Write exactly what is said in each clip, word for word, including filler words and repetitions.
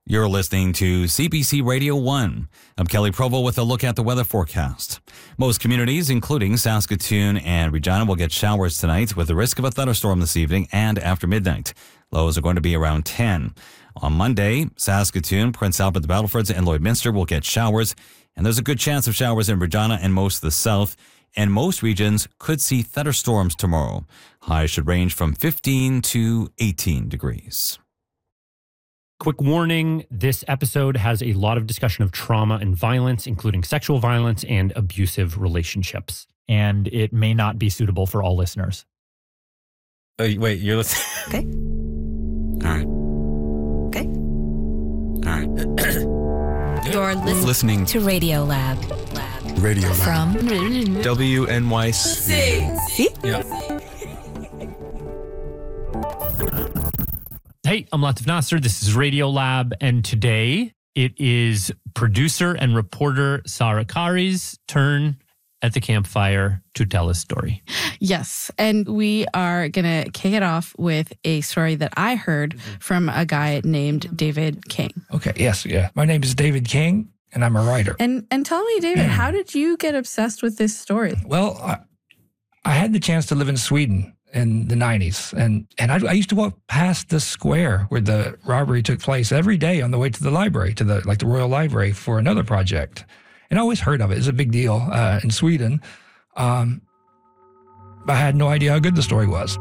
You're listening to C B C Radio one. I'm Kelly Provo with a look at the weather forecast. Most communities, including Saskatoon and Regina, will get showers tonight with the risk of a thunderstorm this evening and after midnight. Lows are going to be around ten. On Monday, Saskatoon, Prince Albert, the Battlefords, and Lloydminster will get showers, and there's a good chance of showers in Regina and most of the south, and most regions could see thunderstorms tomorrow. Highs should range from fifteen to eighteen degrees. Quick warning, this episode has a lot of discussion of trauma and violence, including sexual violence and abusive relationships. And it may not be suitable for all listeners. Oh, wait, you're listening? Okay. All right. Okay. All right. You're listening, Listening to Radio Lab. Lab. Radio Lab. From W N Y C. See? Yeah. Hey, I'm Latif Nasser. This is Radio Lab, and today it is producer and reporter Sarah Kari's turn at the campfire to tell a story. Yes, and we are going to kick it off with a story that I heard from a guy named David King. Okay, yes, yeah. My name is David King, and I'm a writer. And and tell me, David, how did you get obsessed with this story? Well, I, I had the chance to live in Sweden in the nineties, and, and I, I used to walk past the square where the robbery took place every day on the way to the library, to the like the Royal Library for another project. And I always heard of it. It's a big deal uh, in Sweden. Um, I had no idea how good the story was.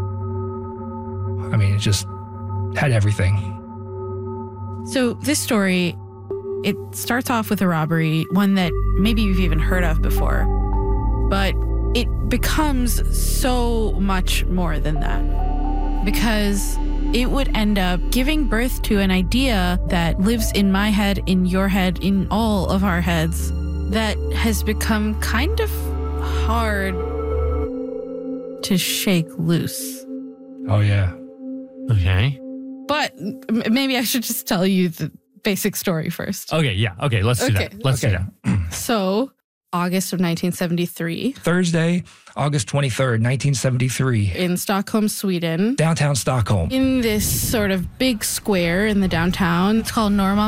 I mean, it just had everything. So this story, it starts off with a robbery, one that maybe you've even heard of before, but it becomes so much more than that, because it would end up giving birth to an idea that lives in my head, in your head, in all of our heads, that has become kind of hard to shake loose. Oh, yeah. Okay. But m- maybe I should just tell you the basic story first. Okay, yeah. Okay, let's do Okay. that. Let's Okay. do that. So, August of nineteen seventy-three, Thursday, August twenty-third, nineteen seventy-three, in Stockholm, Sweden, downtown Stockholm. in this sort of big square in the downtown. It's called Normal